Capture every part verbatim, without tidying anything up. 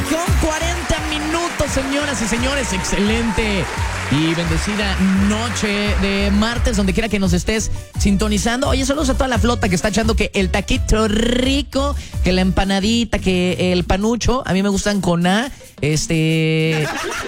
con cuarenta minutos, señoras y señores. Excelente y bendecida noche de martes, donde quiera que nos estés sintonizando. Oye, saludos a toda la flota que está echando que el taquito rico, que la empanadita, que el panucho. A mí me gustan con A, este...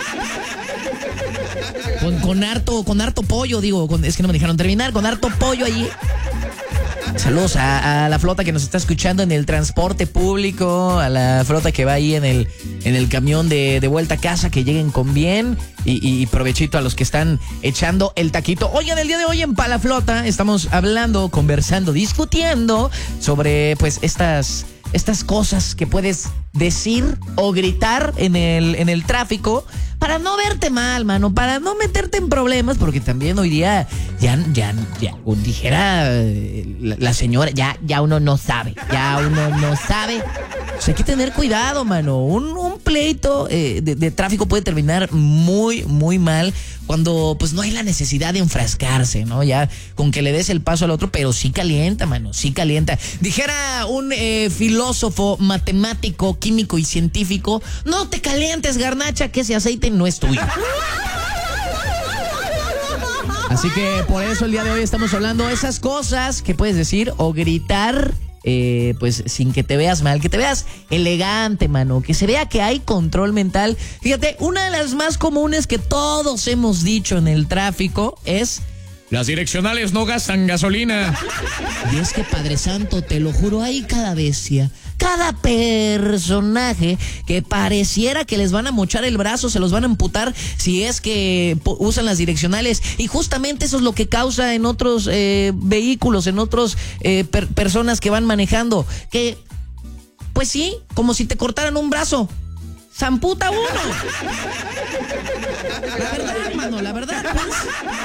Con, con harto, con harto pollo, digo, con, es que no me dejaron terminar, con harto pollo allí. Saludos a, a la flota que nos está escuchando en el transporte público, a la flota que va ahí en el, en el camión de, de vuelta a casa, que lleguen con bien y, y provechito a los que están echando el taquito. Oigan, el día de hoy en Palaflota estamos hablando, conversando, discutiendo sobre pues estas, estas cosas que puedes decir o gritar en el, en el tráfico para no verte mal, mano, para no meterte en problemas, porque también hoy día ya, ya, ya, dijera la, la señora, ya, ya uno no sabe, ya uno no sabe. Pues hay que tener cuidado, mano. Un, un pleito eh, de, de tráfico puede terminar muy, muy mal cuando pues no hay la necesidad de enfrascarse, ¿no? Ya con que le des el paso al otro, pero sí calienta, mano, sí calienta. Dijera un eh, filósofo, matemático, químico y científico: no te calientes, garnacha, que ese aceite no es tuyo. Así que por eso el día de hoy estamos hablando de esas cosas que puedes decir o gritar, eh, pues sin que te veas mal, que te veas elegante, mano, que se vea que hay control mental. Fíjate, una de las más comunes que todos hemos dicho en el tráfico es: las direccionales no gastan gasolina. Y es que, Padre Santo, te lo juro, hay cada bestia, cada personaje que pareciera que les van a mochar el brazo, se los van a amputar si es que usan las direccionales. Y justamente eso es lo que causa en otros eh, vehículos, en otros eh, per- personas que van manejando. Que, pues sí, como si te cortaran un brazo. ¡Se amputa uno! La verdad, hermano, la verdad, pues,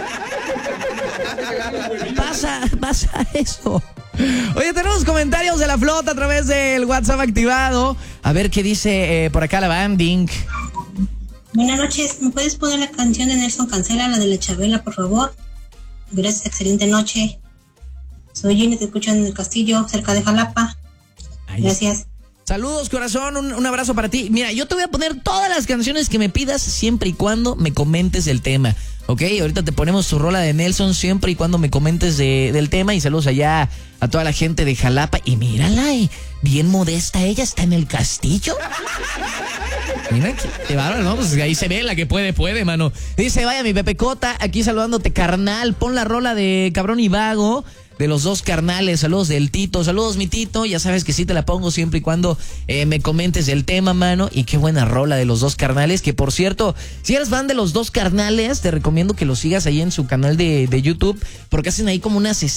pasa, pasa eso. Oye, tenemos comentarios de la flota a través del WhatsApp activado. A ver qué dice eh, por acá la banding. Buenas noches, ¿me puedes poner la canción de Nelson Cancela, la de la Chabela, por favor? Gracias, excelente noche. Soy Jenny, te escucho en el Castillo, cerca de Jalapa. Gracias. Saludos, corazón, un, un abrazo para ti. Mira, yo te voy a poner todas las canciones que me pidas siempre y cuando me comentes el tema, ¿ok? Ahorita te ponemos tu rola de Nelson siempre y cuando me comentes de, del tema. Y saludos allá a toda la gente de Jalapa. Y mírala, eh, bien modesta, ella está en el Castillo. Mira, qué bárbaro, ¿no? Pues ahí se ve, la que puede, puede, mano. Dice: vaya mi Pepecota, aquí saludándote, carnal. Pon la rola de Cabrón y Vago, de los dos carnales. Saludos del Tito, saludos mi Tito. Ya sabes que sí te la pongo siempre y cuando eh, me comentes del tema, mano. Y qué buena rola de los dos carnales, que por cierto, si eres fan de los dos carnales, te recomiendo que los sigas ahí en su canal de, de YouTube, porque hacen ahí como unas